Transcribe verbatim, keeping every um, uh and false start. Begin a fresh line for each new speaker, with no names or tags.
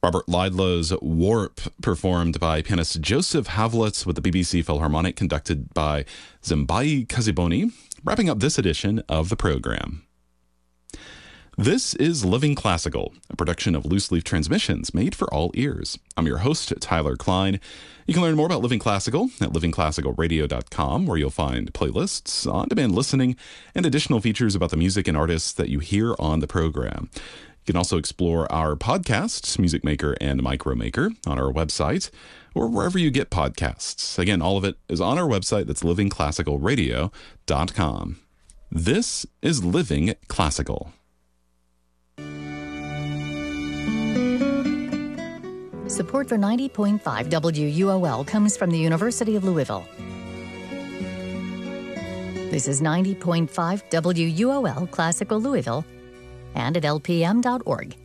Robert Laidlaw's Warp, performed by pianist Joseph Havlitz with the B B C Philharmonic, conducted by Zembai Kaziboni, wrapping up this edition of the program. This is Living Classical, a production of Loose Leaf Transmissions made for all ears. I'm your host, Tyler Klein. You can learn more about Living Classical at living classical radio dot com, where you'll find playlists, on-demand listening, and additional features about the music and artists that you hear on the program. You can also explore our podcasts, Music Maker and Micromaker, on our website or wherever you get podcasts. Again, all of it is on our website. That's living classical radio dot com. This is Living Classical.
Support for ninety point five W U O L comes from the University of Louisville. This is ninety point five W U O L Classical Louisville and at L P M dot org.